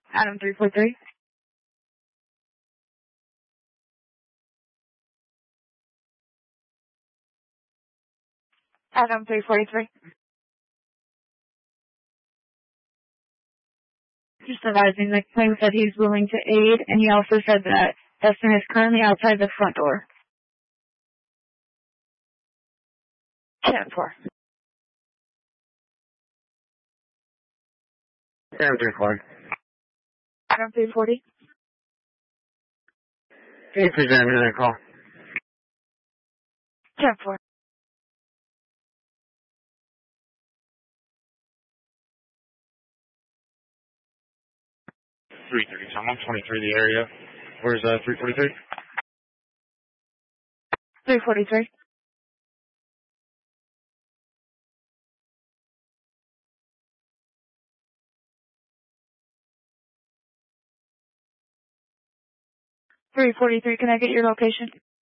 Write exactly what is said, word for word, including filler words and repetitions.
Adam three four three. Adam three forty-three. Just advising the claim said he's willing to aid, and he also said that Dustin is currently outside the front door. ten four. Adam three forty. Adam three forty. Can you please answer that call? ten four. three thirty. So I'm on twenty-three, the area. Where's uh, three forty-three? three forty-three. three forty-three, can I get your location?